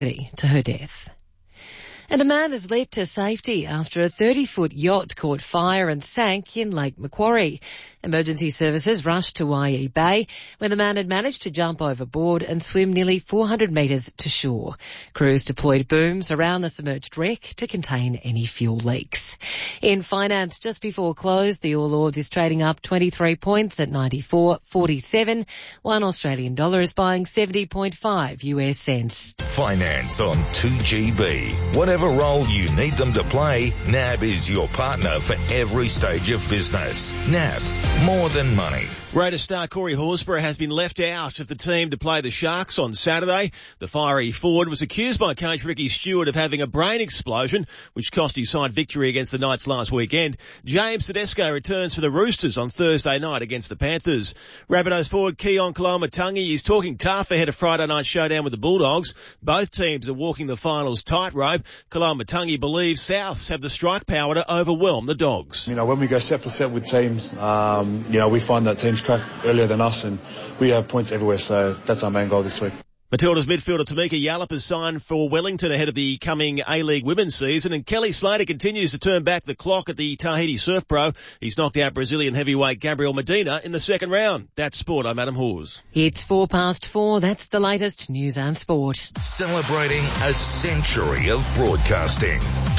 to her death. And a man has leapt to safety after a 30-foot yacht caught fire and sank in Lake Macquarie. Emergency services rushed to Waihee Bay, where the man had managed to jump overboard and swim nearly 400 metres to shore. Crews deployed booms around the submerged wreck to contain any fuel leaks. In finance, just before close, the All Ords is trading up 23 points at 94.47. One Australian dollar is buying 70.5 US cents. Finance on 2GB. Whatever role you need them to play, NAB is your partner for every stage of business. NAB, more than money. Raiders star Corey Horsburgh has been left out of the team to play the Sharks on Saturday. The fiery forward was accused by coach Ricky Stewart of having a brain explosion, which cost his side victory against the Knights last weekend. James Tedesco returns for the Roosters on Thursday night against the Panthers. Rabbitohs forward Keon Koloamatangi is talking tough ahead of Friday night's showdown with the Bulldogs. Both teams are walking the finals tightrope. Koloamatangi believes Souths have the strike power to overwhelm the Dogs. When we go set for set with teams, we find that teams crack earlier than us and we have points everywhere, so that's our main goal this week. Matilda's midfielder Tamika Yallop has signed for Wellington ahead of the coming A-League women's season, and Kelly Slater continues to turn back the clock at the Tahiti Surf Pro. He's knocked out Brazilian heavyweight Gabriel Medina in the second round. That's sport. I'm Adam Hawes. It's 4:04. That's the latest news and sport. Celebrating a century of broadcasting.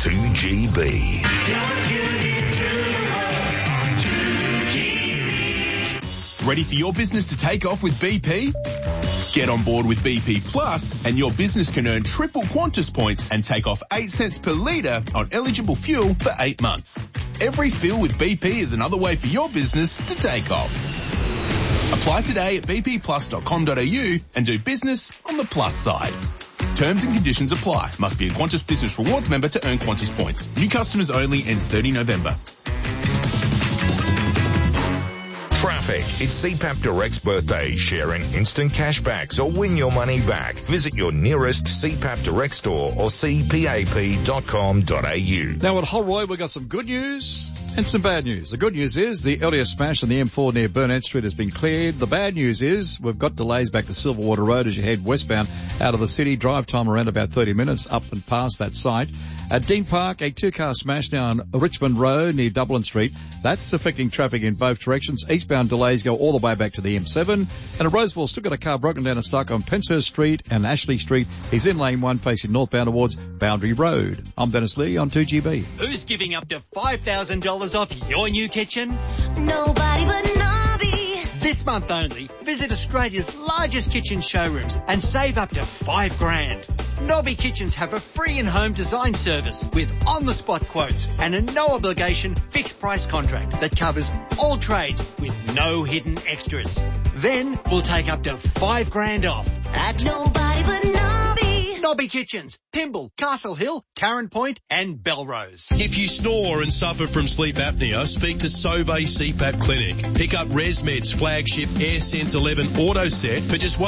2GB. Ready for your business to take off with BP? Get on board with BP Plus and your business can earn triple Qantas points and take off 8 cents per litre on eligible fuel for 8 months. Every fill with BP is another way for your business to take off. Apply today at bpplus.com.au and do business on the plus side. Terms and conditions apply. Must be a Qantas Business Rewards member to earn Qantas points. New customers only, ends 30 November. Traffic. It's CPAP Direct's birthday. Sharing instant cashbacks or win your money back. Visit your nearest CPAP Direct store or cpap.com.au. Now at Holroyd, we've got some good news and some bad news. The good news is the earlier smash on the M4 near Burnett Street has been cleared. The bad news is we've got delays back to Silverwater Road as you head westbound out of the city. Drive time around about 30 minutes up and past that site. At Dean Park, a 2-car smash down Richmond Road near Dublin Street. That's affecting traffic in both directions. Eastbound delays go all the way back to the M7. And at Roseville, still got a car broken down and stuck on Penshurst Street and Ashley Street. He's in lane 1 facing northbound towards Boundary Road. I'm Dennis Lee on 2GB. Who's giving up to $5,000 off your new kitchen? Nobody but Nobby. This month only, visit Australia's largest kitchen showrooms and save up to $5,000. Nobby Kitchens have a free in-home design service with on-the-spot quotes and a no-obligation fixed-price contract that covers all trades with no hidden extras. Then we'll take up to $5,000 off at Nobody but Nobby. Nobby Kitchens, Pymble, Castle Hill, Karen Point and Belrose. If you snore and suffer from sleep apnea, speak to Sauvé CPAP Clinic. Pick up ResMed's flagship AirSense 11 Auto Set for just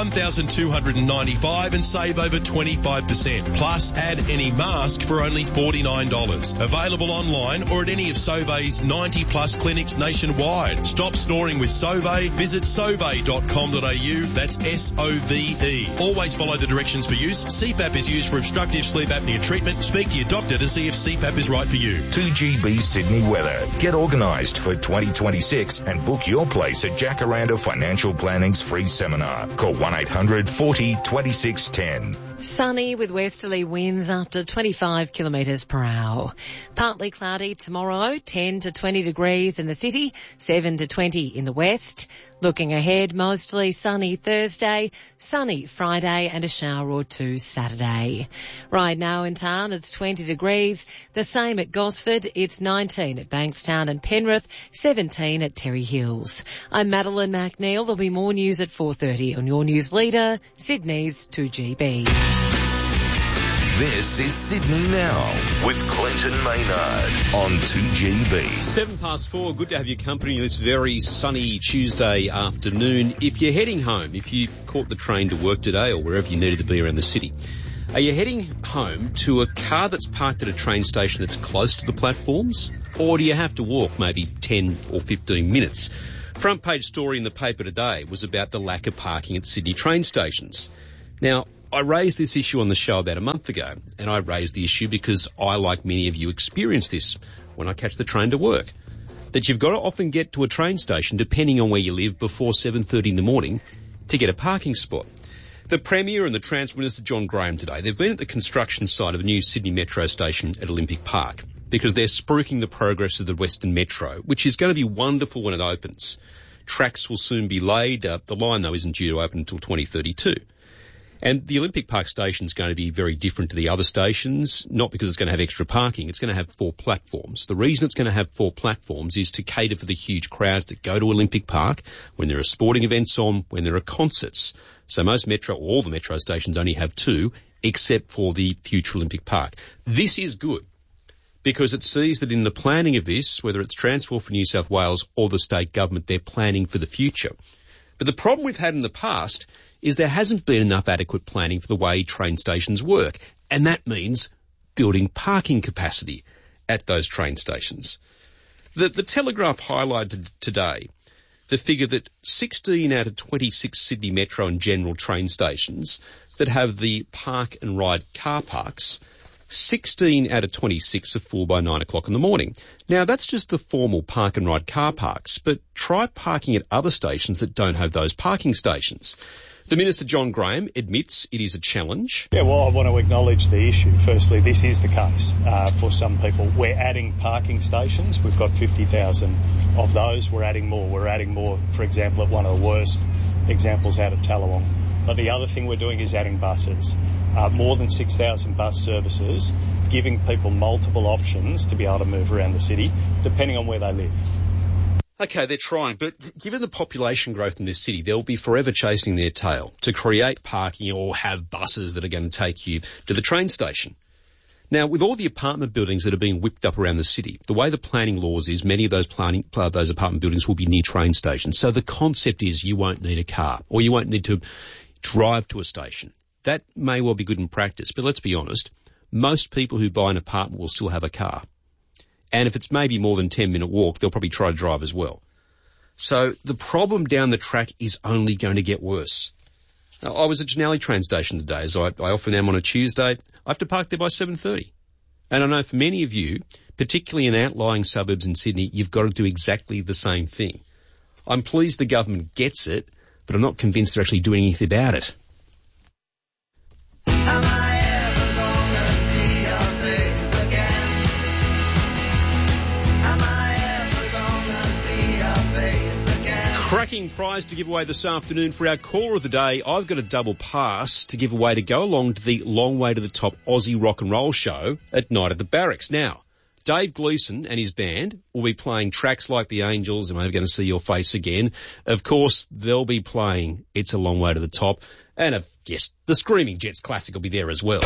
$1,295 and save over 25%. Plus, add any mask for only $49. Available online or at any of Sauvé's 90-plus clinics nationwide. Stop snoring with Sauvé. Visit sauvé.com.au. That's SOVE. Always follow the directions for use. CPAP is used for obstructive sleep apnea treatment. Speak to your doctor to see if CPAP is right for you. 2GB Sydney weather. Get organised for 2026 and book your place at Jacaranda Financial Planning's free seminar. Call 1-800-40-2610. Sunny with westerly winds up to 25 kilometres per hour. Partly cloudy tomorrow, 10 to 20 degrees in the city, 7 to 20 in the west. Looking ahead, mostly sunny Thursday, sunny Friday and a shower or two Saturday. Right now in town, it's 20 degrees. The same at Gosford. It's 19 at Bankstown and Penrith, 17 at Terry Hills. I'm Madeline McNeil. There'll be more news at 4:30 on your news leader, Sydney's 2GB. This is Sydney Now with Clinton Maynard on 2GB. 4:07. Good to have your company this very sunny Tuesday afternoon. If you're heading home, if you caught the train to work today or wherever you needed to be around the city, are you heading home to a car that's parked at a train station that's close to the platforms? Or do you have to walk maybe 10 or 15 minutes? Front page story in the paper today was about the lack of parking at Sydney train stations. Now, I raised this issue on the show about a month ago, and I raised the issue because I, like many of you, experience this when I catch the train to work. That you've got to often get to a train station, depending on where you live, before 7:30 in the morning to get a parking spot. The Premier and the Transport Minister, John Graham, today, they've been at the construction site of a new Sydney Metro station at Olympic Park because they're spruiking the progress of the Western Metro, which is going to be wonderful when it opens. Tracks will soon be laid. The line, though, isn't due to open until 2032. And the Olympic Park station is going to be very different to the other stations, not because it's going to have extra parking. It's going to have 4 platforms. The reason it's going to have 4 platforms is to cater for the huge crowds that go to Olympic Park when there are sporting events on, when there are concerts. So most metro, all the metro stations only have 2, except for the future Olympic Park. This is good because it sees that in the planning of this, whether it's Transport for New South Wales or the state government, they're planning for the future. But the problem we've had in the past is there hasn't been enough adequate planning for the way train stations work, and that means building parking capacity at those train stations. The Telegraph highlighted today the figure that 16 out of 26 Sydney Metro and General train stations that have the park and ride car parks, 16 out of 26 are full by 9 o'clock in the morning. Now, that's just the formal park and ride car parks, but try parking at other stations that don't have those parking stations. The Minister, John Graham, admits it is a challenge. Yeah, well, I want to acknowledge the issue. Firstly, this is the case for some people. We're adding parking stations. We've got 50,000 of those. We're adding more. We're adding more, for example, at one of the worst examples out at Tallawong. But the other thing we're doing is adding buses. More than 6,000 bus services, giving people multiple options to be able to move around the city, depending on where they live. Okay, they're trying, but given the population growth in this city, they'll be forever chasing their tail to create parking or have buses that are going to take you to the train station. Now, with all the apartment buildings that are being whipped up around the city, the way the planning laws is, many of those apartment buildings will be near train stations. So the concept is you won't need a car or you won't need to drive to a station. That may well be good in practice, but let's be honest, most people who buy an apartment will still have a car. And if it's maybe more than 10-minute walk, they'll probably try to drive as well. So the problem down the track is only going to get worse. Now, I was at Janelli train station today, as I often am on a Tuesday. I have to park there by 7:30. And I know for many of you, particularly in outlying suburbs in Sydney, you've got to do exactly the same thing. I'm pleased the government gets it, but I'm not convinced they're actually doing anything about it. Cracking prize to give away this afternoon for our caller of the day. I've got a double pass to give away to go along to the Long Way to the Top Aussie Rock and Roll show at night at the Barracks. Now, Dave Gleeson and his band will be playing tracks like The Angels, and I'm going to see your face again. Of course, they'll be playing It's a Long Way to the Top, and yes, the Screaming Jets classic will be there as well.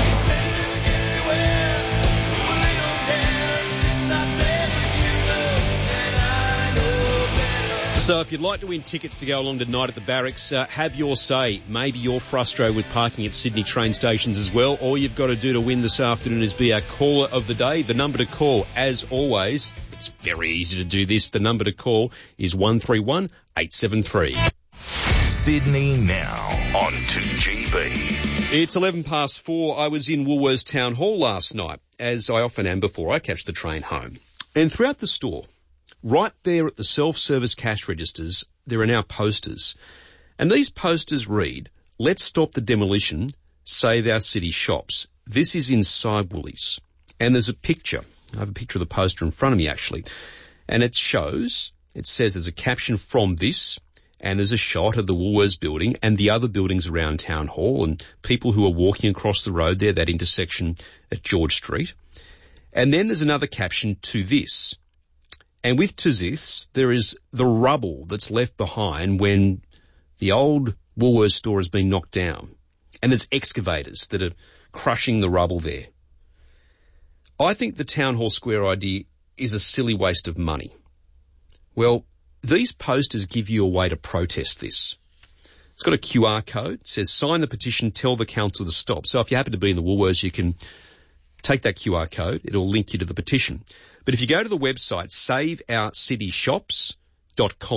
So if you'd like to win tickets to go along tonight at the Barracks, have your say. Maybe you're frustrated with parking at Sydney train stations as well. All you've got to do to win this afternoon is be our caller of the day. The number to call, as always, it's very easy to do this. The number to call is 131 873. Sydney now on 2GB. It's 4:11. I was in Woolworths Town Hall last night, as I often am before I catch the train home. And throughout the store, right there at the self-service cash registers, there are now posters. And these posters read, "Let's stop the demolition, save our city shops." This is inside Woolies. And there's a picture. I have a picture of the poster in front of me, actually. And it says there's a caption from this, and there's a shot of the Woolworths building and the other buildings around Town Hall and people who are walking across the road there, that intersection at George Street. And then there's another caption to this. And with to this, there is the rubble that's left behind when the old Woolworths store has been knocked down. And there's excavators that are crushing the rubble there. I think the Town Hall Square idea is a silly waste of money. Well, these posters give you a way to protest this. It's got a QR code. It says, sign the petition, tell the council to stop. So if you happen to be in the Woolworths, you can take that QR code. It'll link you to the petition. But if you go to the website, saveourcityshops.com,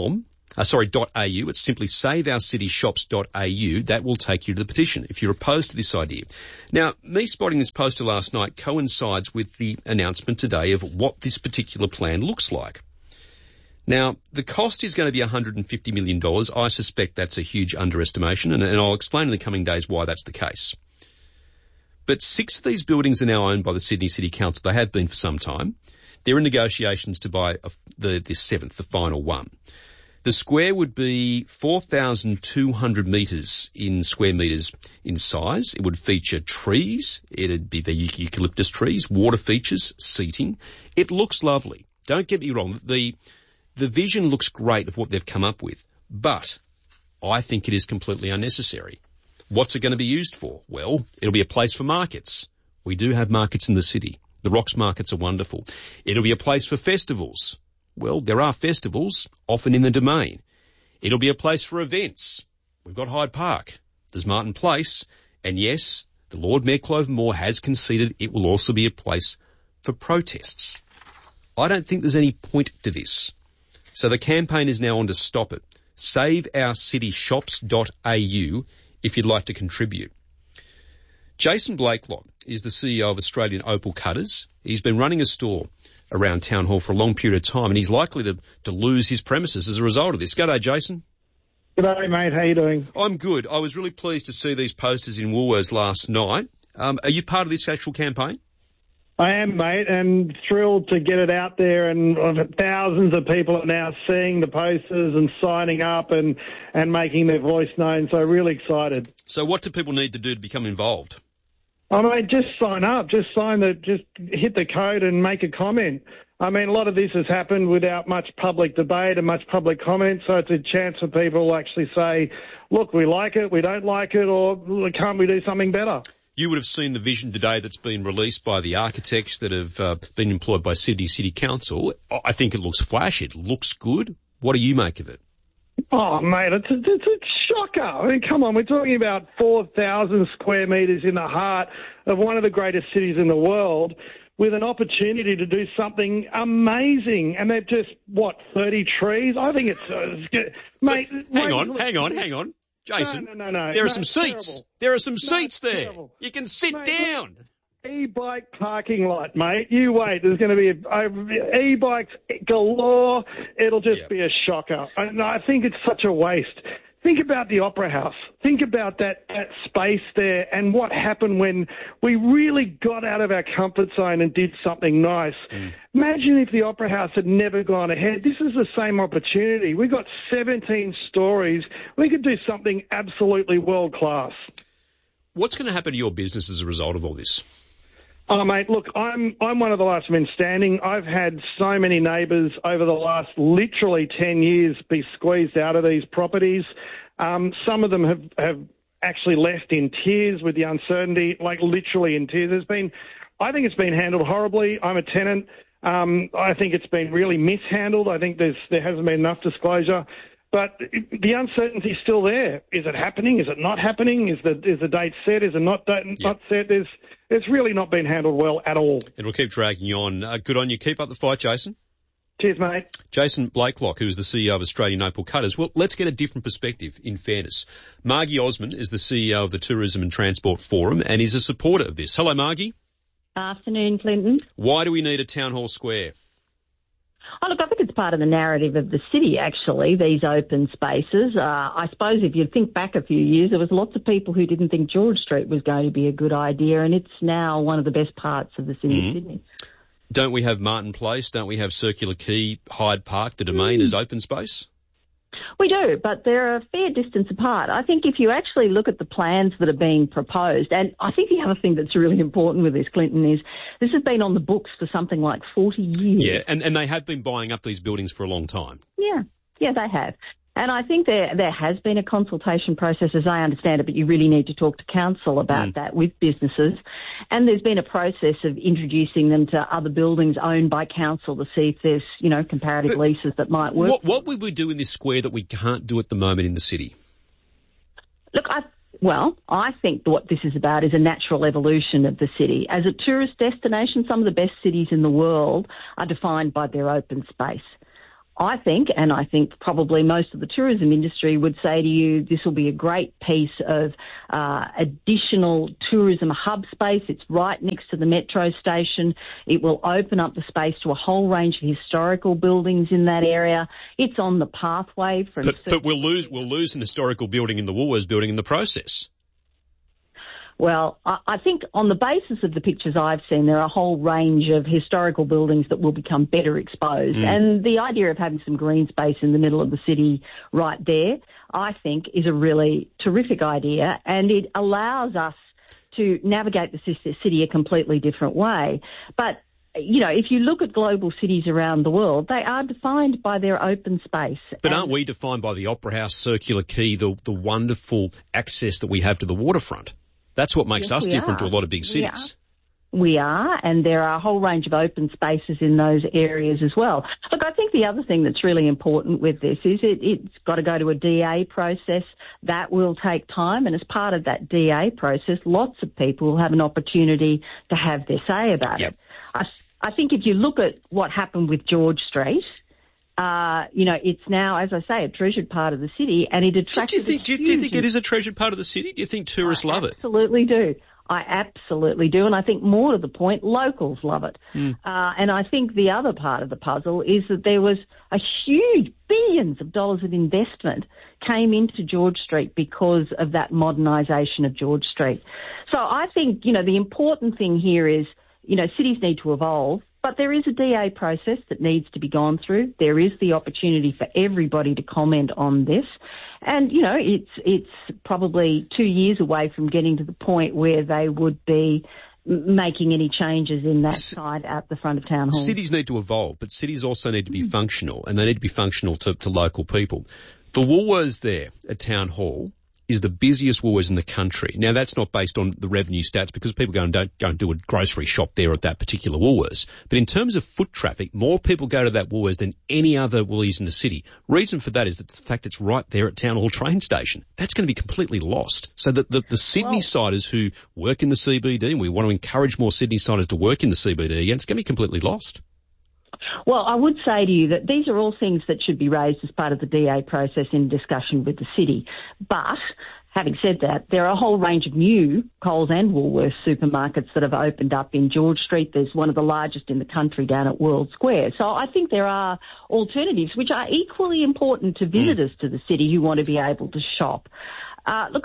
.au. It's simply saveourcityshops.au. That will take you to the petition if you're opposed to this idea. Now, me spotting this poster last night coincides with the announcement today of what this particular plan looks like. Now, the cost is going to be $150 million. I suspect that's a huge underestimation, and I'll explain in the coming days why that's the case. But 6 of these buildings are now owned by the Sydney City Council. They have been for some time. They're in negotiations to buy the 7th, the final one. The square would be 4,200 square metres in size. It would feature trees. It'd be the eucalyptus trees, water features, seating. It looks lovely. Don't get me wrong. The vision looks great of what they've come up with, but I think it is completely unnecessary. What's it going to be used for? Well, it'll be a place for markets. We do have markets in the city. The Rocks markets are wonderful. It'll be a place for festivals. Well, there are festivals, often in the Domain. It'll be a place for events. We've got Hyde Park. There's Martin Place. And yes, the Lord Mayor Cloven Moore has conceded it will also be a place for protests. I don't think there's any point to this. So the campaign is now on to stop it. Saveourcityshops.au if you'd like to contribute. Jason Blakelock is the CEO of Australian Opal Cutters. He's been running a store around Town Hall for a long period of time, and he's likely to lose his premises as a result of this. G'day, Jason. G'day, mate. How you doing? I'm good. I was really pleased to see these posters in Woolworths last night. Are you part of this actual campaign? I am, mate, and thrilled to get it out there, and thousands of people are now seeing the posters and signing up and making their voice known, so really excited. So what do people need to do to become involved? I mean, just sign up, just hit the code and make a comment. I mean, a lot of this has happened without much public debate and much public comment, so it's a chance for people to actually say, look, we like it, we don't like it, or can't we do something better? You would have seen the vision today that's been released by the architects that have been employed by Sydney City Council. I think it looks flash. It looks good. What do you make of it? Oh, mate, it's a shocker. I mean, come on, we're talking about 4,000 square metres in the heart of one of the greatest cities in the world with an opportunity to do something amazing. And they've just, 30 trees? I think it's mate. Hang on. Jason, no. There are some seats. Terrible. There are some seats there. Terrible. You can sit down. E-bike parking lot, mate. You wait. There's going to be e-bikes galore. It'll just be a shocker. I think it's such a waste. Think about the Opera House. Think about that space there and what happened when we really got out of our comfort zone and did something nice. Imagine if the Opera House had never gone ahead. This is the same opportunity. We've got 17 stories. We could do something absolutely world-class. What's going to happen to your business as a result of all this? Oh, mate, look, I'm one of the last men standing. I've had so many neighbours over the last literally 10 years be squeezed out of these properties. Some of them have actually left in tears with the uncertainty, like literally in tears. I think it's been handled horribly. I'm a tenant. I think it's been really mishandled. I think there hasn't been enough disclosure. But the uncertainty is still there. Is it happening? Is it not happening? Is the date set? Is it not set? It's really not been handled well at all. It'll keep dragging on. Good on you. Keep up the fight, Jason. Cheers, mate. Jason Blakelock, who is the CEO of Australian Opal Cutters. Well, let's get a different perspective, in fairness. Margie Osmond is the CEO of the Tourism and Transport Forum and is a supporter of this. Hello, Margie. Afternoon, Clinton. Why do we need a town hall square? Oh, look, I think it's part of the narrative of the city, actually, these open spaces. I suppose if you think back a few years, there was lots of people who didn't think George Street was going to be a good idea, and it's now one of the best parts of the city of Sydney. Don't we have Martin Place? Don't we have Circular Quay, Hyde Park, the Domain as open space? We do, but they're a fair distance apart. I think if you actually look at the plans that are being proposed, and I think the other thing that's really important with this, Clinton, is this has been on the books for something like 40 years. Yeah, and they have been buying up these buildings for a long time. Yeah, they have. And I think there has been a consultation process, as I understand it, but you really need to talk to council about that with businesses. And there's been a process of introducing them to other buildings owned by council to see if there's, comparative leases that might work. What would we do in this square that we can't do at the moment in the city? Look, I think what this is about is a natural evolution of the city. As a tourist destination, some of the best cities in the world are defined by their open space. I think probably most of the tourism industry would say to you, this will be a great piece of additional tourism hub space. It's right next to the metro station. It will open up the space to a whole range of historical buildings in that area. It's on the pathway from... But we'll lose an historical building in the Woolworths building in the process. Well, I think on the basis of the pictures I've seen, there are a whole range of historical buildings that will become better exposed. And the idea of having some green space in the middle of the city right there, I think, is a really terrific idea. And it allows us to navigate the city a completely different way. But, you know, if you look at global cities around the world, they are defined by their open space. But aren't we defined by the Opera House, Circular Quay, the wonderful access that we have to the waterfront? That's what makes us different to a lot of big cities. We are, and there are a whole range of open spaces in those areas as well. Look, I think the other thing that's really important with this is it's got to go to a DA process. That will take time, and as part of that DA process, lots of people will have an opportunity to have their say about it. I think if you look at what happened with George Street, you know, it's now, as I say, a treasured part of the city, and it attracts... Do you think it is a treasured part of the city? Do you think tourists love it? Absolutely do. I absolutely do, and I think more to the point, locals love it. And I think the other part of the puzzle is that there was a huge billions of dollars of investment came into George Street because of that modernisation of George Street. So I think, you know, the important thing here is, you know, cities need to evolve, but there is a DA process that needs to be gone through. There is the opportunity for everybody to comment on this. And, you know, it's probably 2 years away from getting to the point where they would be making any changes in that side at the front of Town Hall. Cities need to evolve, but cities also need to be functional, and they need to be functional to local people. The Woolworths there at Town Hall is the busiest Woolworths in the country. Now, that's not based on the revenue stats because people don't go and do a grocery shop there at that particular Woolworths. But in terms of foot traffic, more people go to that Woolworths than any other Woolies in the city. Reason for that is that the fact it's right there at Town Hall train station. That's going to be completely lost. So the Sydney-siders who work in the CBD, and we want to encourage more Sydney-siders to work in the CBD again, it's going to be completely lost. Well, I would say to you that these are all things that should be raised as part of the DA process in discussion with the city. But having said that, there are a whole range of new Coles and Woolworths supermarkets that have opened up in George Street. There's one of the largest in the country down at World Square. So I think there are alternatives which are equally important to visitors to the city who want to be able to shop. Look,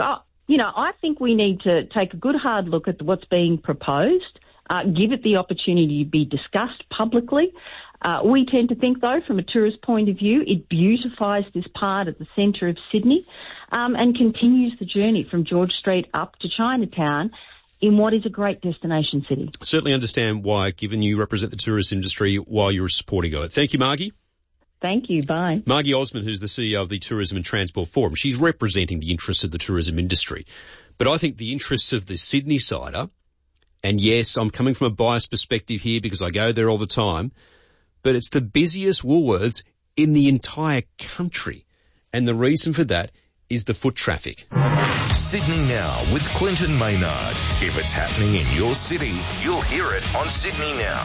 I think we need to take a good hard look at what's being proposed. Give it the opportunity to be discussed publicly. We tend to think, though, from a tourist point of view, it beautifies this part at the centre of Sydney and continues the journey from George Street up to Chinatown in what is a great destination city. Certainly understand why, given you represent the tourist industry, why you're supporting it. Thank you, Margie. Thank you. Bye. Margie Osmond, who's the CEO of the Tourism and Transport Forum. She's representing the interests of the tourism industry. But I think the interests of the Sydney-sider, and yes, I'm coming from a biased perspective here because I go there all the time, but it's the busiest Woolworths in the entire country. And the reason for that is the foot traffic. Sydney Now with Clinton Maynard. If it's happening in your city, you'll hear it on Sydney Now.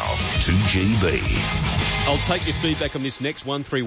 2GB. I'll take your feedback on this next,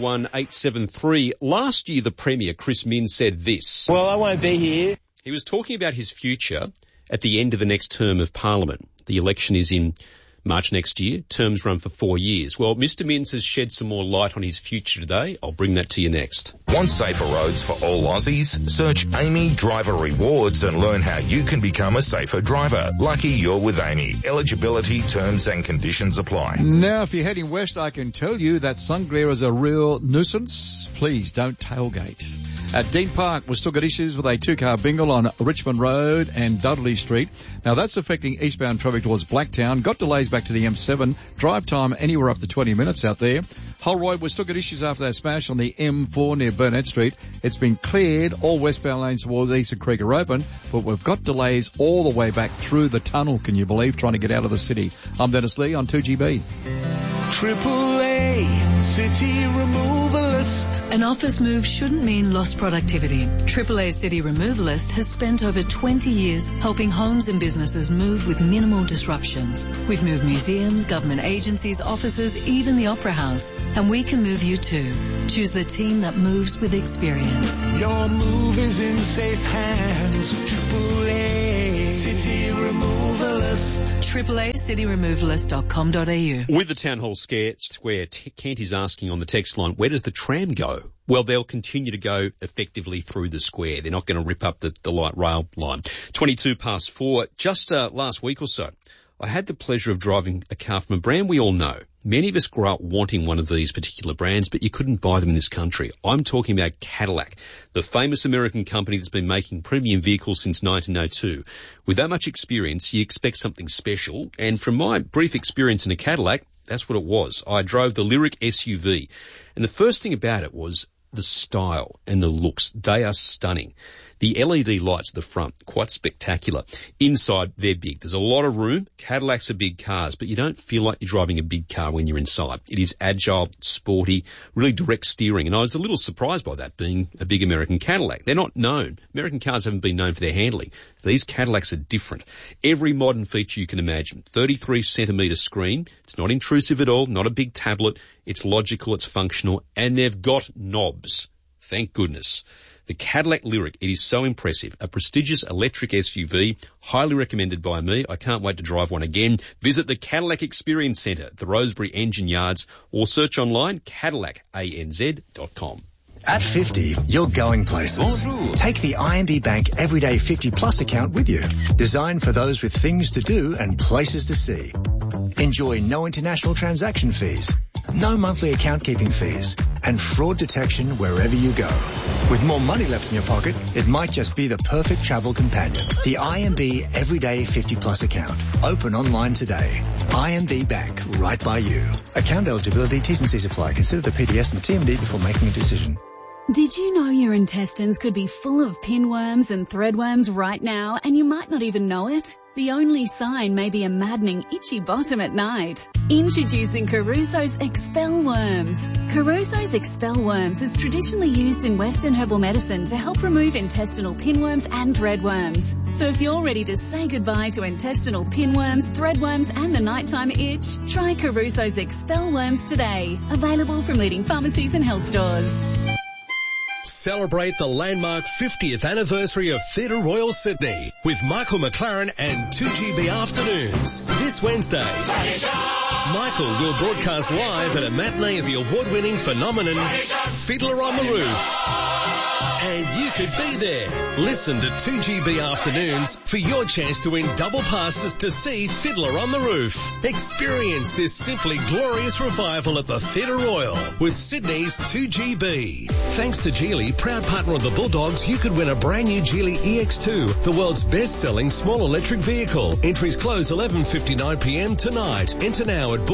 131873. Last year, the Premier, Chris Minns, said this. Well, I won't be here. He was talking about his future at the end of the next term of Parliament. The election is in March next year. Terms run for 4 years. Well, Mr. Minns has shed some more light on his future today. I'll bring that to you next. Want safer roads for all Aussies? Search Amy Driver Rewards and learn how you can become a safer driver. Lucky you're with Amy. Eligibility, terms and conditions apply. Now, if you're heading west, I can tell you that sun glare is a real nuisance. Please don't tailgate. At Dean Park, we've still got issues with a two-car bingle on Richmond Road and Dudley Street. Now, that's affecting eastbound traffic towards Blacktown. Got delays back to the M7. Drive time anywhere up to 20 minutes out there. Holroyd, we've still got issues after that smash on the M4 near Burnett Street. It's been cleared. All westbound lanes towards Eastern Creek are open, but we've got delays all the way back through the tunnel, can you believe, trying to get out of the city. I'm Dennis Lee on 2GB. AAA City Removal Removalist. An office move shouldn't mean lost productivity. AAA City Removalist has spent over 20 years helping homes and businesses move with minimal disruptions. We've moved museums, government agencies, offices, even the Opera House. And we can move you too. Choose the team that moves with experience. Your move is in safe hands. AAA City Removalist. AAACityRemovalist.com.au. With the Town Hall Square, Kent is asking on the text line, where does the tram go? Well, they'll continue to go effectively through the square. They're not going to rip up the light rail line. 4:22. Just last week or so, I had the pleasure of driving a car from a brand we all know. Many of us grew up wanting one of these particular brands, but you couldn't buy them in this country. I'm talking about Cadillac, the famous American company that's been making premium vehicles since 1902. With that much experience, you expect something special. And from my brief experience in a Cadillac, that's what it was. I drove the Lyric SUV. And the first thing about it was the style and the looks. They are stunning. The LED lights at the front, quite spectacular. Inside, they're big. There's a lot of room. Cadillacs are big cars, but you don't feel like you're driving a big car when you're inside. It is agile, sporty, really direct steering. And I was a little surprised by that, being a big American Cadillac. They're not known. American cars haven't been known for their handling. These Cadillacs are different. Every modern feature you can imagine. 33-centimetre screen. It's not intrusive at all, not a big tablet. It's logical, it's functional, and they've got knobs. Thank goodness. The Cadillac Lyric, it is so impressive. A prestigious electric SUV, highly recommended by me. I can't wait to drive one again. Visit the Cadillac Experience Centre at the Rosebery Engine Yards or search online CadillacANZ.com. At 50, you're going places. Take the IMB Bank Everyday 50 Plus account with you. Designed for those with things to do and places to see. Enjoy no international transaction fees, no monthly account keeping fees, and fraud detection wherever you go. With more money left in your pocket, it might just be the perfect travel companion. The IMB Everyday 50 Plus account. Open online today. IMB Bank, right by you. Account eligibility, T's and C's apply. Consider the PDS and TMD before making a decision. Did you know your intestines could be full of pinworms and threadworms right now and you might not even know it? The only sign may be a maddening itchy bottom at night. Introducing Caruso's Expel Worms. Caruso's Expel Worms is traditionally used in Western herbal medicine to help remove intestinal pinworms and threadworms. So if you're ready to say goodbye to intestinal pinworms, threadworms and the nighttime itch, try Caruso's Expel Worms today. Available from leading pharmacies and health stores. Celebrate the landmark 50th anniversary of Theatre Royal Sydney with Michael McLaren and 2GB Afternoons this Wednesday. Michael will broadcast live at a matinee of the award-winning phenomenon Fiddler on the Roof. And you could be there. Listen to 2GB Afternoons for your chance to win double passes to see Fiddler on the Roof. Experience this simply glorious revival at the Theatre Royal with Sydney's 2GB. Thanks to Geely, proud partner of the Bulldogs, you could win a brand new Geely EX2, the world's best-selling small electric vehicle. Entries close 11:59pm tonight. Enter now at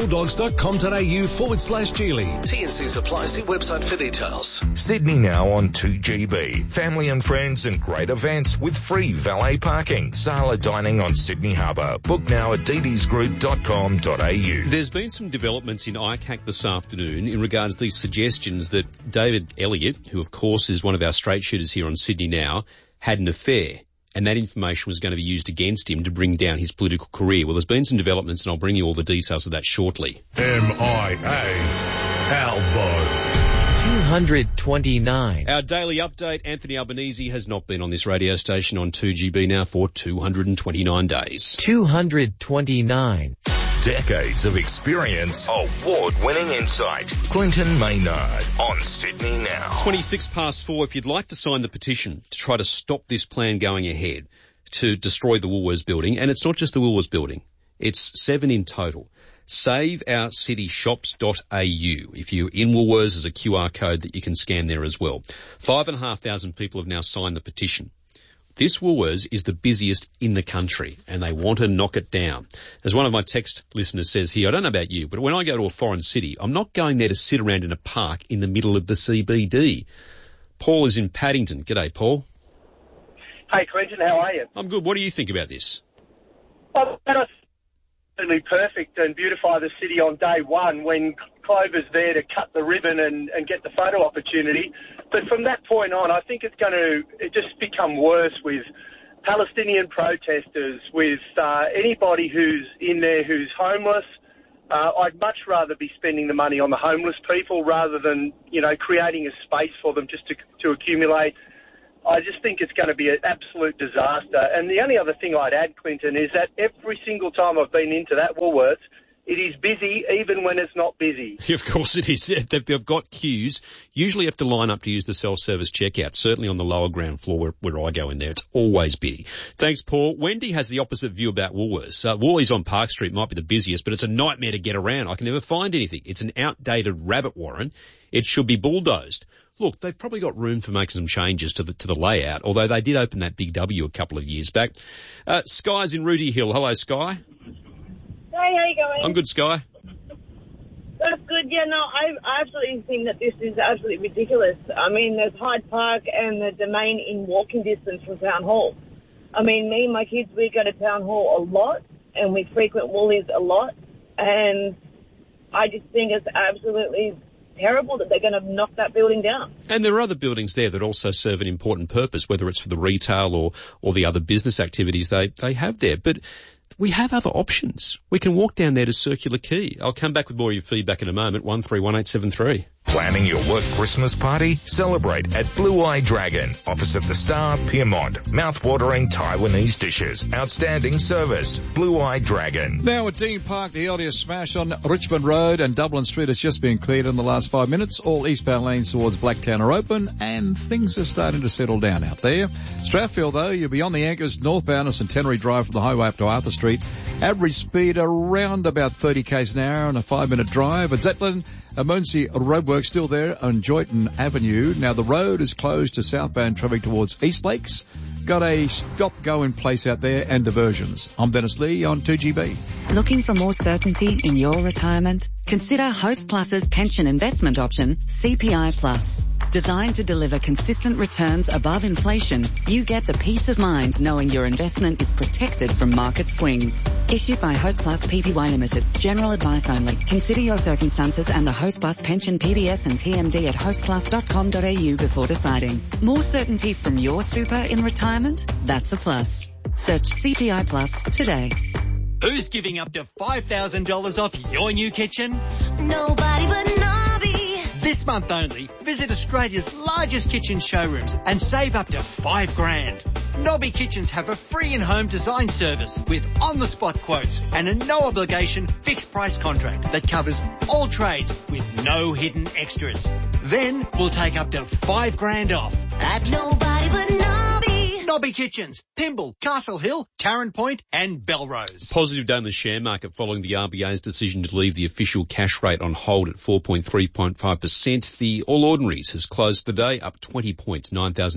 bulldogs.com.au/Geely. T&C's apply. See website for details. Sydney now on 2GB. Family and friends and great events with free valet parking. Sala dining on Sydney Harbour. Book now at ddsgroup.com.au. There's been some developments in ICAC this afternoon in regards to these suggestions that David Elliott, who of course is one of our straight shooters here on Sydney Now, had an affair. And that information was going to be used against him to bring down his political career. Well, there's been some developments, and I'll bring you all the details of that shortly. MIA Albo. 229. Our daily update, Anthony Albanese has not been on this radio station on 2GB now for 229 days. 229. Decades of experience, award-winning insight. Clinton Maynard on Sydney Now. 4:26. If you'd like to sign the petition to try to stop this plan going ahead to destroy the Woolworths building, and it's not just the Woolworths building, it's 7 in total. SaveOurCityShops.au. If you're in Woolworths, there's a QR code that you can scan there as well. 5,500 people have now signed the petition. This Woolworths is the busiest in the country, and they want to knock it down. As one of my text listeners says here, I don't know about you, but when I go to a foreign city, I'm not going there to sit around in a park in the middle of the CBD. Paul is in Paddington. G'day, Paul. Hey, Clinton, how are you? I'm good. What do you think about this? Well, absolutely perfect and beautify the city on day one when Clover's there to cut the ribbon and get the photo opportunity. But from that point on, I think it's going to just become worse with Palestinian protesters, with anybody who's in there who's homeless. I'd much rather be spending the money on the homeless people rather than, creating a space for them just to accumulate. I just think it's going to be an absolute disaster. And the only other thing I'd add, Clinton, is that every single time I've been into that Woolworths, it is busy even when it's not busy. Of course it is. They've got queues. Usually you have to line up to use the self-service checkout, certainly on the lower ground floor where I go in there. It's always busy. Thanks, Paul. Wendy has the opposite view about Woolworths. Woolies on Park Street might be the busiest, but it's a nightmare to get around. I can never find anything. It's an outdated rabbit warren. It should be bulldozed. Look, they've probably got room for making some changes to the layout, although they did open that Big W a couple of years back. Sky's in Rooty Hill. Hello, Sky. Hey, how you going? I'm good, Sky. That's good. Yeah, no, I absolutely think that this is absolutely ridiculous. I mean, there's Hyde Park and the Domain in walking distance from Town Hall. I mean, me and my kids, we go to Town Hall a lot, and we frequent Woolies a lot, and I just think it's absolutely terrible that they're going to knock that building down. And there are other buildings there that also serve an important purpose, whether it's for the retail or the other business activities they have there. But we have other options. We can walk down there to Circular Quay. I'll come back with more of your feedback in a moment. 131873. Planning your work Christmas party? Celebrate at Blue Eye Dragon, opposite the Star, Pyrmont. Mouth-watering Taiwanese dishes. Outstanding service. Blue Eye Dragon. Now at Dean Park, the earliest smash on Richmond Road and Dublin Street has just been cleared in the last 5 minutes. All eastbound lanes towards Blacktown are open and things are starting to settle down out there. Strathfield, though, you'll be on the anchors northbound of Centenary Drive from the highway up to Arthur Street. Average speed around about 30 k's an hour on a 5-minute drive. At Zetland, emergency roadwork still there on Joyton Avenue. Now the road is closed to southbound traffic towards East Lakes. Got a stop-go in place out there and diversions. I'm Dennis Lee on 2GB. Looking for more certainty in your retirement? Consider Host Plus's pension investment option, CPI Plus. Designed to deliver consistent returns above inflation, you get the peace of mind knowing your investment is protected from market swings. Issued by Host Plus Pty Limited. General advice only. Consider your circumstances and the Host Plus pension PDS and TMD at hostplus.com.au before deciding. More certainty from your super in retirement? That's a plus. Search CPI Plus today. Who's giving up to $5,000 off your new kitchen? Nobody but Nobby. This month only, visit Australia's largest kitchen showrooms and save up to $5,000. Nobby Kitchens have a free in-home design service with on-the-spot quotes and a no-obligation fixed-price contract that covers all trades with no hidden extras. Then we'll take up to $5,000 off at Nobody but Nobby. Nobby Kitchens, Pymble, Castle Hill, Tarrant Point and Belrose. Positive day in the share market following the RBA's decision to leave the official cash rate on hold at 4.35%. The All Ordinaries has closed the day up 20 points,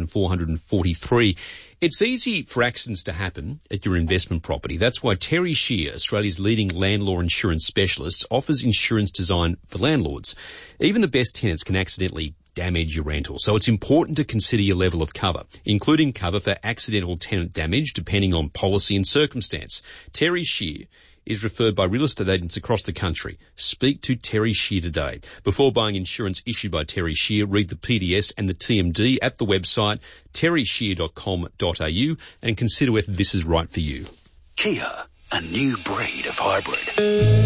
9,443. It's easy for accidents to happen at your investment property. That's why Terry Shear, Australia's leading land law insurance specialist, offers insurance design for landlords. Even the best tenants can accidentally damage your rental, so it's important to consider your level of cover, including cover for accidental tenant damage depending on policy and circumstance. Terry Shear is referred by real estate agents across the country. Speak to Terry Shear today. Before buying insurance issued by Terry Shear, read the PDS and the TMD at the website terryshear.com.au and consider whether this is right for you. Kia, a new breed of hybrid.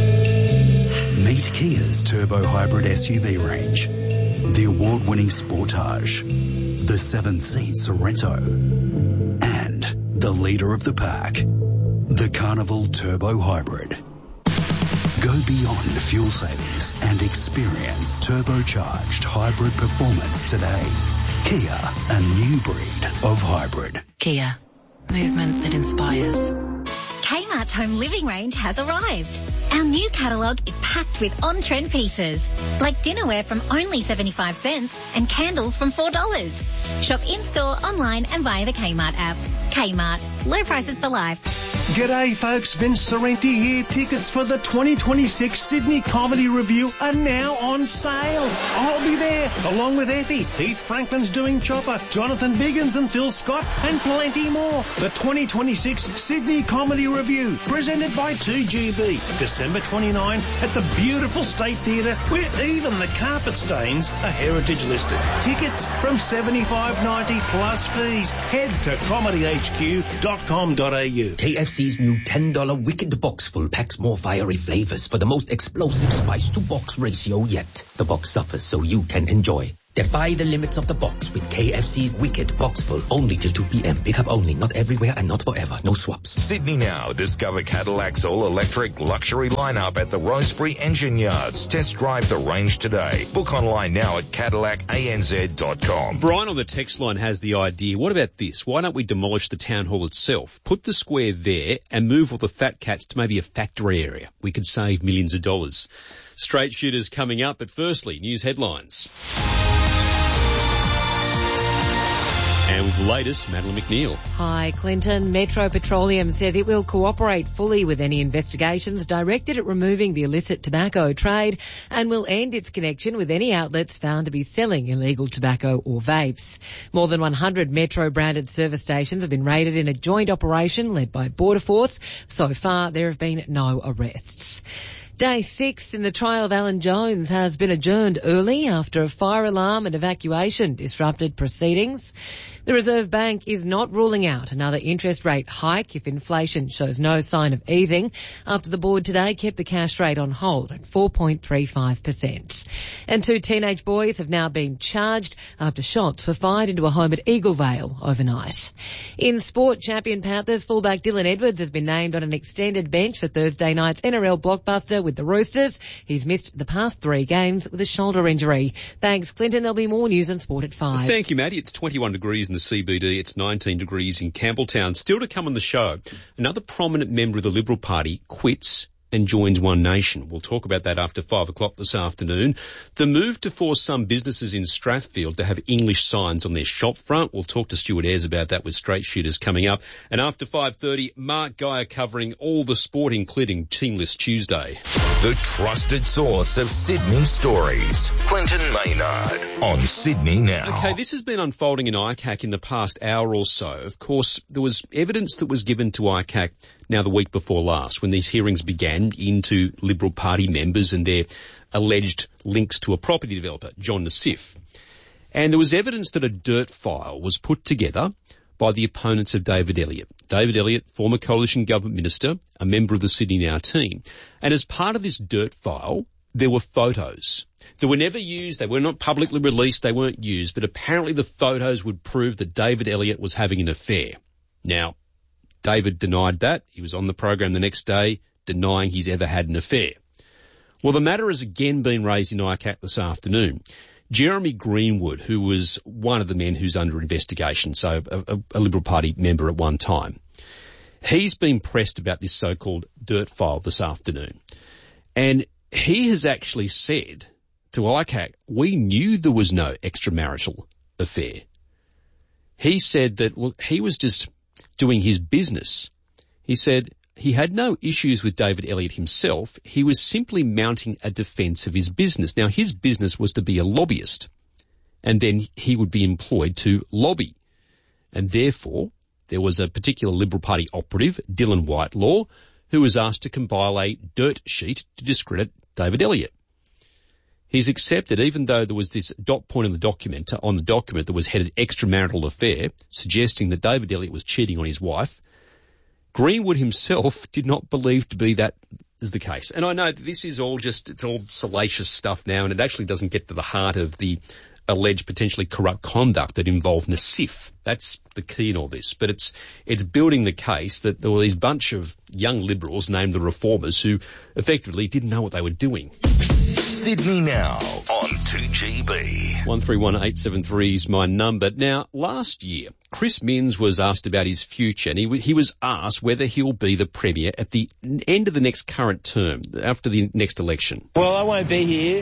Meet Kia's turbo hybrid SUV range. The award-winning Sportage, the 7-seat Sorento, and the leader of the pack, the Carnival Turbo Hybrid. Go beyond fuel savings and experience turbocharged hybrid performance today. Kia, a new breed of hybrid. Kia, movement that inspires. Kmart's home living range has arrived. Our new catalogue is packed with on-trend pieces, like dinnerware from only 75 cents and candles from $4. Shop in-store, online and via the Kmart app. Kmart, low prices for life. G'day folks, Vince Sorrenti here. Tickets for the 2026 Sydney Comedy Review are now on sale. I'll be there, along with Effie, Pete Franklin's doing Chopper, Jonathan Biggins and Phil Scott, and plenty more. The 2026 Sydney Comedy Review, 2, presented by 2GB, December 29 at the beautiful State Theatre, where even the carpet stains are heritage listed. Tickets from $75.90 plus fees. Head to comedyhq.com.au. KFC's new $10 Wicked Box Full packs more fiery flavors for the most explosive spice-to-box ratio yet. The box suffers so you can enjoy. Defy the limits of the box with KFC's Wicked Box Full. Only till 2 p.m. Pick up only. Not everywhere and not forever. No swaps. Sydney Now. Discover Cadillac's all-electric luxury lineup at the Rosebery Engine Yards. Test drive the range today. Book online now at CadillacANZ.com. Brian on the text line has the idea. What about this? Why don't we demolish the town hall itself? Put the square there and move all the fat cats to maybe a factory area. We could save millions of dollars. Straight shooters coming up, but firstly, news headlines. And with the latest, Madeline McNeil. Hi, Clinton. Metro Petroleum says it will cooperate fully with any investigations directed at removing the illicit tobacco trade and will end its connection with any outlets found to be selling illegal tobacco or vapes. More than 100 Metro-branded service stations have been raided in a joint operation led by Border Force. So far, there have been no arrests. Day 6 in the trial of Alan Jones has been adjourned early after a fire alarm and evacuation disrupted proceedings. The Reserve Bank is not ruling out another interest rate hike if inflation shows no sign of easing, after the board today kept the cash rate on hold at 4.35%. And 2 teenage boys have now been charged after shots were fired into a home at Eaglevale overnight. In sport, champion Panthers fullback Dylan Edwards has been named on an extended bench for Thursday night's NRL blockbuster with the Roosters. He's missed the past 3 games with a shoulder injury. Thanks, Clinton. There'll be more news on sport at 5. Thank you, Maddie. It's 21 degrees in the CBD. It's 19 degrees in Campbelltown. Still to come on the show, another prominent member of the Liberal Party quits and joins One Nation. We'll talk about that after 5 o'clock this afternoon. The move to force some businesses in Strathfield to have English signs on their shop front. We'll talk to Stuart Ayres about that with Straight Shooters coming up. And after 5:30, Mark Geyer covering all the sport, including Team List Tuesday. The trusted source of Sydney stories. Clinton Maynard on Sydney Now. Okay, this has been unfolding in ICAC in the past hour or so. Of course, there was evidence that was given to ICAC now the week before last when these hearings began into Liberal Party members and their alleged links to a property developer, John Nassif. And there was evidence that a dirt file was put together by the opponents of David Elliott. David Elliott, former coalition government minister, a member of the Sydney Now team. And as part of this dirt file, there were photos. They were never used, they were not publicly released, they weren't used, but apparently the photos would prove that David Elliott was having an affair. Now, David denied that. He was on the program the next day denying he's ever had an affair. Well, the matter has again been raised in ICAC this afternoon. Jeremy Greenwood, who was one of the men who's under investigation, so a Liberal Party member at one time, he's been pressed about this so-called dirt file this afternoon. And he has actually said to ICAC, we knew there was no extramarital affair. He said that, look, he was just doing his business. He said he had no issues with David Elliott himself. He was simply mounting a defence of his business. Now, his business was to be a lobbyist, and then he would be employed to lobby. And therefore, there was a particular Liberal Party operative, Dylan Whitelaw, who was asked to compile a dirt sheet to discredit David Elliott. He's accepted, even though there was this dot point on the document that was headed extramarital affair, suggesting that David Elliott was cheating on his wife. Greenwood himself did not believe to be that is the case. And I know that this is all it's all salacious stuff now, and it actually doesn't get to the heart of the alleged potentially corrupt conduct that involved Nassif. That's the key in all this. But it's building the case that there were these bunch of young Liberals named the Reformers who effectively didn't know what they were doing. Sydney Now on 2GB. 131873 is my number. Now, last year, Chris Minns was asked about his future, and he was asked whether he'll be the Premier at the end of the next current term, after the next election. Well, I won't be here.